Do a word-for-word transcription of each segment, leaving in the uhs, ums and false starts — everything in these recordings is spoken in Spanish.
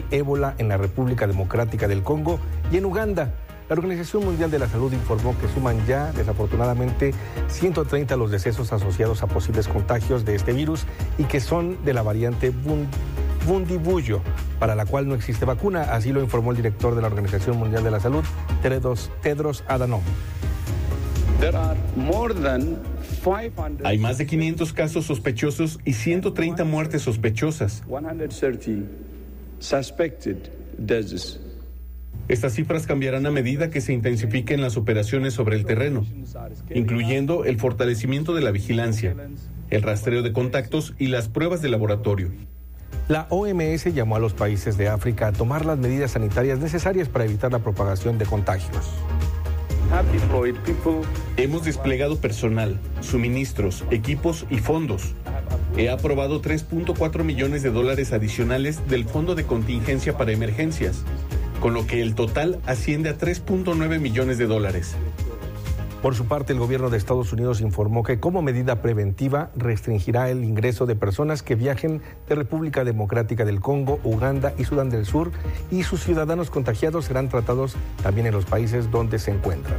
ébola en la República Democrática del Congo y en Uganda. La Organización Mundial de la Salud informó que suman ya, desafortunadamente, ciento treinta los decesos asociados a posibles contagios de este virus y que son de la variante Bundibugyo, para la cual no existe vacuna. Así lo informó el director de la Organización Mundial de la Salud, Tedros, Tedros Adhanom. Hay más de quinientos casos sospechosos y ciento treinta muertes sospechosas. Estas cifras cambiarán a medida que se intensifiquen las operaciones sobre el terreno, incluyendo el fortalecimiento de la vigilancia, el rastreo de contactos y las pruebas de laboratorio. La O M S llamó a los países de África a tomar las medidas sanitarias necesarias para evitar la propagación de contagios. Hemos desplegado personal, suministros, equipos y fondos. He aprobado tres punto cuatro millones de dólares adicionales del Fondo de Contingencia para Emergencias, con lo que el total asciende a tres punto nueve millones de dólares. Por su parte, el gobierno de Estados Unidos informó que como medida preventiva restringirá el ingreso de personas que viajen de República Democrática del Congo, Uganda y Sudán del Sur, y sus ciudadanos contagiados serán tratados también en los países donde se encuentran.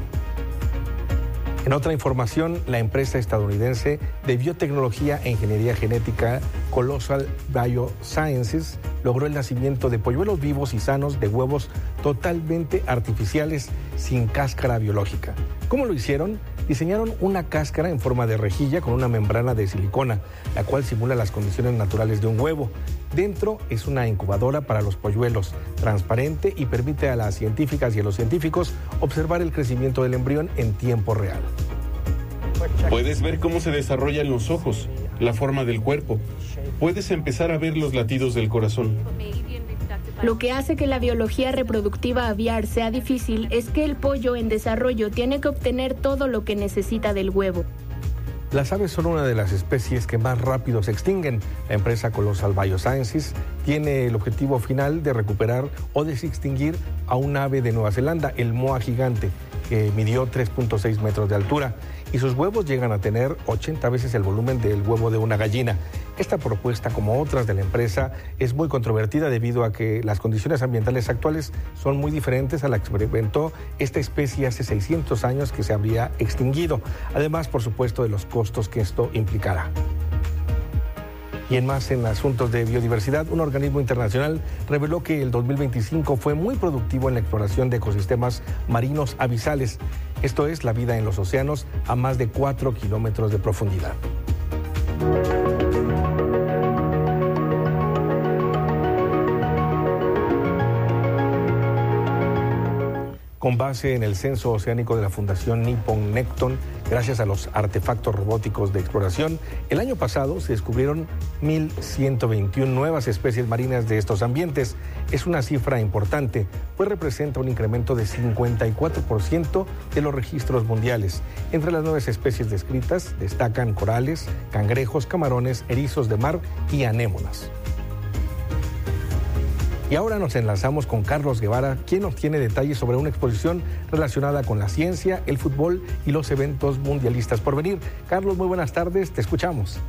En otra información, la empresa estadounidense de biotecnología e ingeniería genética Colossal Biosciences logró el nacimiento de polluelos vivos y sanos de huevos totalmente artificiales sin cáscara biológica. ¿Cómo lo hicieron? Diseñaron una cáscara en forma de rejilla con una membrana de silicona, la cual simula las condiciones naturales de un huevo. Dentro es una incubadora para los polluelos, transparente y permite a las científicas y a los científicos observar el crecimiento del embrión en tiempo real. Puedes ver cómo se desarrollan los ojos, la forma del cuerpo. Puedes empezar a ver los latidos del corazón. Lo que hace que la biología reproductiva aviar sea difícil es que el pollo en desarrollo tiene que obtener todo lo que necesita del huevo. Las aves son una de las especies que más rápido se extinguen. La empresa Colossal Biosciences tiene el objetivo final de recuperar o desextinguir a un ave de Nueva Zelanda, el moa gigante, que midió tres punto seis metros de altura, y sus huevos llegan a tener ochenta veces el volumen del huevo de una gallina. Esta propuesta, como otras de la empresa, es muy controvertida debido a que las condiciones ambientales actuales son muy diferentes a la que experimentó esta especie hace seiscientos años que se habría extinguido. Además, por supuesto, de los costos que esto implicará. Y en más, en asuntos de biodiversidad, un organismo internacional reveló que el dos mil veinticinco fue muy productivo en la exploración de ecosistemas marinos abisales. Esto es, la vida en los océanos a más de cuatro kilómetros de profundidad. Con base en el censo oceánico de la Fundación Nippon Nekton, gracias a los artefactos robóticos de exploración, el año pasado se descubrieron mil ciento veintiuna nuevas especies marinas de estos ambientes. Es una cifra importante, pues representa un incremento de cincuenta y cuatro por ciento de los registros mundiales. Entre las nuevas especies descritas destacan corales, cangrejos, camarones, erizos de mar y anémonas. Y ahora nos enlazamos con Carlos Guevara, quien nos tiene detalles sobre una exposición relacionada con la ciencia, el fútbol y los eventos mundialistas por venir. Carlos, muy buenas tardes, te escuchamos.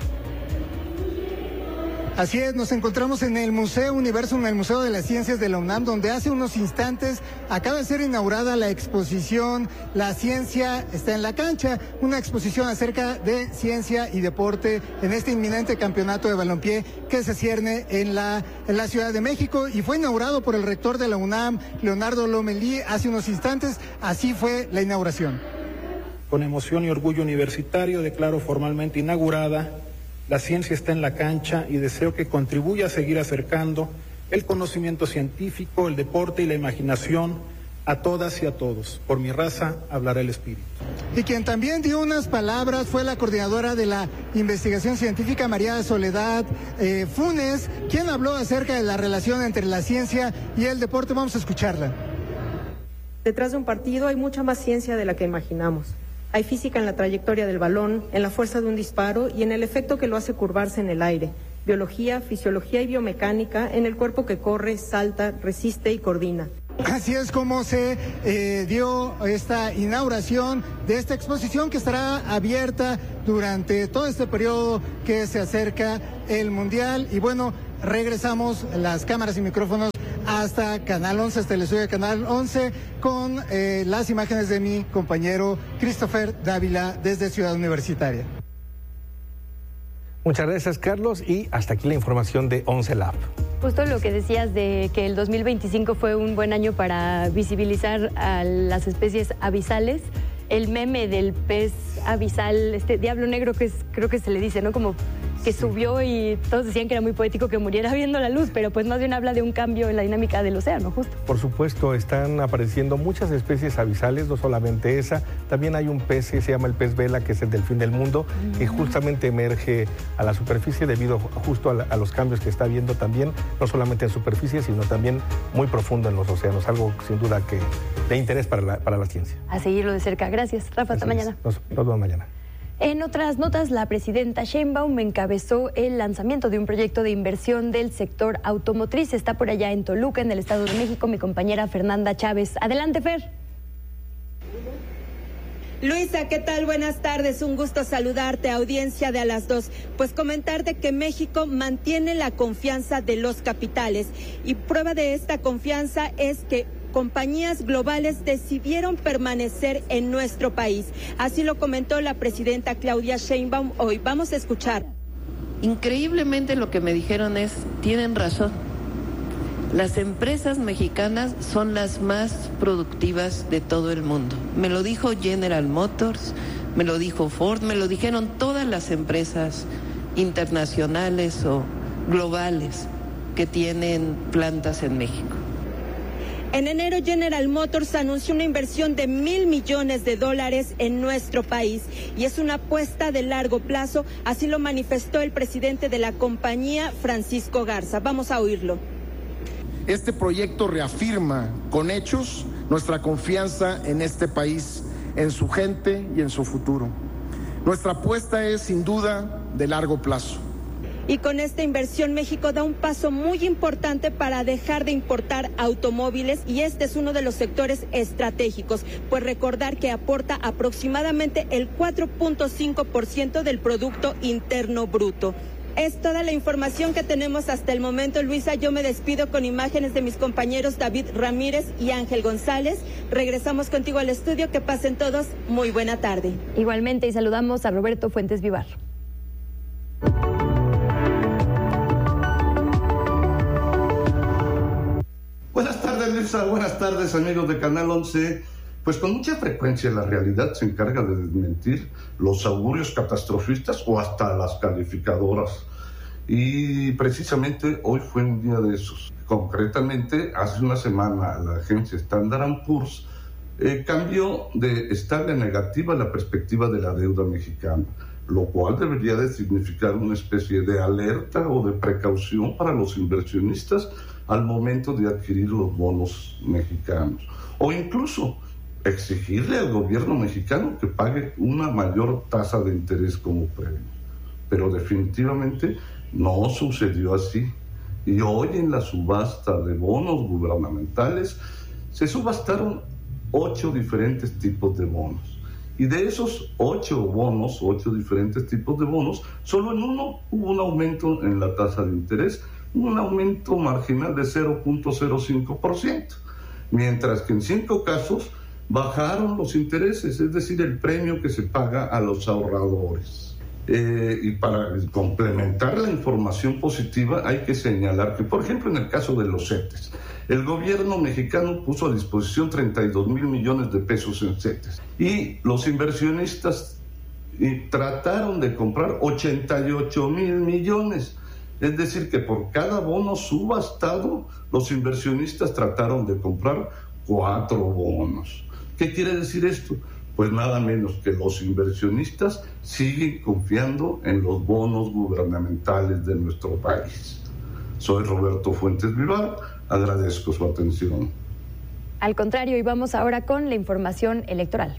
Así es, nos encontramos en el Museo Universo, en el Museo de las Ciencias de la UNAM, donde hace unos instantes acaba de ser inaugurada la exposición La Ciencia está en la cancha, una exposición acerca de ciencia y deporte en este inminente campeonato de balompié que se cierne en la, en la Ciudad de México, y fue inaugurado por el rector de la UNAM, Leonardo Lomelí, hace unos instantes. Así fue la inauguración. Con emoción y orgullo universitario declaro formalmente inaugurada La Ciencia está en la cancha, y deseo que contribuya a seguir acercando el conocimiento científico, el deporte y la imaginación a todas y a todos. Por mi raza hablará el espíritu. Y quien también dio unas palabras fue la coordinadora de la investigación científica, María Soledad eh, Funes, quien habló acerca de la relación entre la ciencia y el deporte. Vamos a escucharla. Detrás de un partido hay mucha más ciencia de la que imaginamos. Hay física en la trayectoria del balón, en la fuerza de un disparo y en el efecto que lo hace curvarse en el aire. Biología, fisiología y biomecánica en el cuerpo que corre, salta, resiste y coordina. Así es como se eh, dio esta inauguración de esta exposición, que estará abierta durante todo este periodo que se acerca el Mundial. Y bueno, regresamos las cámaras y micrófonos hasta Canal once, hasta el estudio de Canal once, con eh, las imágenes de mi compañero Christopher Dávila desde Ciudad Universitaria. Muchas gracias, Carlos, y hasta aquí la información de once Lab. Justo lo que decías de que el dos mil veinticinco fue un buen año para visibilizar a las especies abisales. El meme del pez abisal, este diablo negro que es, creo que se le dice, ¿no? Como que subió y todos decían que era muy poético que muriera viendo la luz, pero pues más bien habla de un cambio en la dinámica del océano, justo. Por supuesto, están apareciendo muchas especies abisales, no solamente esa, también hay un pez que se llama el pez vela, que es el delfín del mundo, mm. que justamente emerge a la superficie debido justo a, la, a los cambios que está habiendo también, no solamente en superficie, sino también muy profundo en los océanos, algo sin duda que de interés para la, para la ciencia. A seguirlo de cerca. Gracias, Rafa, hasta mañana. Nos, nos vemos mañana. En otras notas, la presidenta Sheinbaum encabezó el lanzamiento de un proyecto de inversión del sector automotriz. Está por allá en Toluca, en el Estado de México, mi compañera Fernanda Chávez. Adelante, Fer. Luisa, ¿qué tal? Buenas tardes, un gusto saludarte, audiencia de A las Dos. Pues comentarte que México mantiene la confianza de los capitales y prueba de esta confianza es que compañías globales decidieron permanecer en nuestro país. Así lo comentó la presidenta Claudia Sheinbaum hoy. Vamos a escuchar. Increíblemente lo que me dijeron es, tienen razón. Las empresas mexicanas son las más productivas de todo el mundo. Me lo dijo General Motors, me lo dijo Ford, me lo dijeron todas las empresas internacionales o globales que tienen plantas en México. En enero, General Motors anunció una inversión de mil millones de dólares en nuestro país y es una apuesta de largo plazo, así lo manifestó el presidente de la compañía, Francisco Garza. Vamos a oírlo. Este proyecto reafirma con hechos nuestra confianza en este país, en su gente y en su futuro. Nuestra apuesta es sin duda de largo plazo. Y con esta inversión México da un paso muy importante para dejar de importar automóviles y este es uno de los sectores estratégicos, pues recordar que aporta aproximadamente el cuatro punto cinco por ciento del Producto Interno Bruto. Es toda la información que tenemos hasta el momento, Luisa. Yo me despido con imágenes de mis compañeros David Ramírez y Ángel González. Regresamos contigo al estudio. Que pasen todos muy buena tarde. Igualmente, y saludamos a Roberto Fuentes Vivar. Buenas tardes, Luisa. Buenas tardes, amigos de Canal once. Pues con mucha frecuencia la realidad se encarga de desmentir los augurios catastrofistas o hasta las calificadoras. Y precisamente hoy fue un día de esos. Concretamente, hace una semana la agencia Standard and Poor's eh, cambió de estable negativa la perspectiva de la deuda mexicana, lo cual debería de significar una especie de alerta o de precaución para los inversionistas al momento de adquirir los bonos mexicanos. O incluso exigirle al gobierno mexicano que pague una mayor tasa de interés como premio. Pero definitivamente no sucedió así. Y hoy en la subasta de bonos gubernamentales se subastaron ocho diferentes tipos de bonos. Y de esos ocho bonos, ocho diferentes tipos de bonos, solo en uno hubo un aumento en la tasa de interés, un aumento marginal de cero punto cero cinco por ciento. Mientras que en cinco casos bajaron los intereses, es decir, el premio que se paga a los ahorradores. Eh, y para complementar la información positiva hay que señalar que, por ejemplo, en el caso de los CETES, el gobierno mexicano puso a disposición treinta y dos mil millones de pesos en CETES y los inversionistas y trataron de comprar ochenta y ocho mil millones. Es decir, que por cada bono subastado, los inversionistas trataron de comprar cuatro bonos. ¿Qué quiere decir esto? Pues nada menos que los inversionistas siguen confiando en los bonos gubernamentales de nuestro país. Soy Roberto Fuentes Vivar, agradezco su atención. Al contrario, y vamos ahora con la información electoral.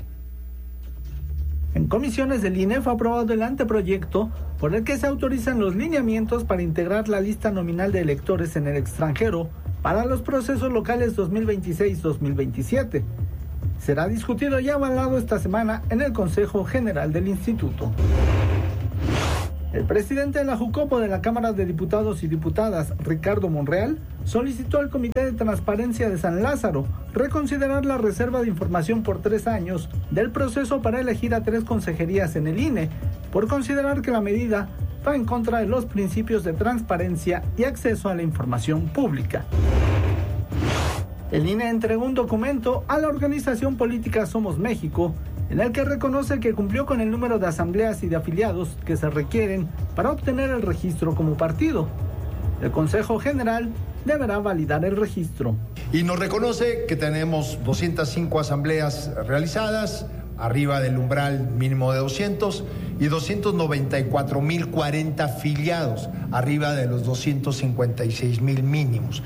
En comisiones del I N E fue aprobado el anteproyecto por el que se autorizan los lineamientos para integrar la lista nominal de electores en el extranjero para los procesos locales dos mil veintiséis dos mil veintisiete. Será discutido y avalado esta semana en el Consejo General del Instituto. El presidente de la Jucopo de la Cámara de Diputados y Diputadas, Ricardo Monreal, solicitó al Comité de Transparencia de San Lázaro reconsiderar la reserva de información por tres años del proceso para elegir a tres consejerías en el I N E, por considerar que la medida va en contra de los principios de transparencia y acceso a la información pública. El I N E entregó un documento a la organización política Somos México, en el que reconoce que cumplió con el número de asambleas y de afiliados que se requieren para obtener el registro como partido. El Consejo General deberá validar el registro. Y nos reconoce que tenemos doscientas cinco asambleas realizadas, arriba del umbral mínimo de doscientos, y doscientos noventa y cuatro mil cuarenta afiliados, arriba de los doscientos cincuenta y seis mil mínimos.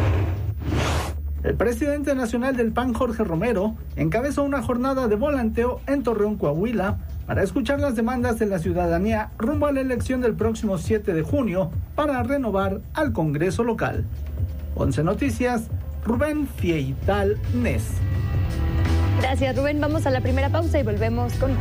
El presidente nacional del P A N, Jorge Romero, encabezó una jornada de volanteo en Torreón, Coahuila, para escuchar las demandas de la ciudadanía rumbo a la elección del próximo siete de junio para renovar al Congreso local. Once Noticias, Rubén Fieital Nes. Gracias, Rubén. Vamos a la primera pausa y volvemos con...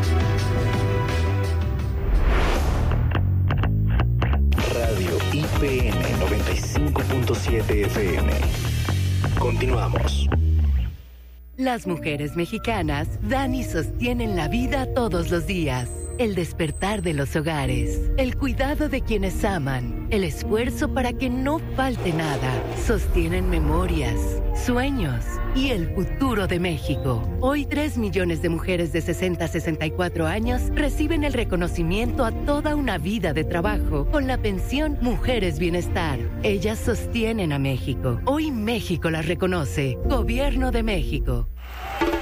Radio I P N noventa y cinco punto siete F M. Continuamos. Las mujeres mexicanas dan y sostienen la vida todos los días. El despertar de los hogares, el cuidado de quienes aman, el esfuerzo para que no falte nada. Sostienen memorias, sueños y el futuro de México. Hoy tres millones de mujeres de sesenta a sesenta y cuatro años reciben el reconocimiento a toda una vida de trabajo con la pensión Mujeres Bienestar. Ellas sostienen a México. Hoy México las reconoce. Gobierno de México.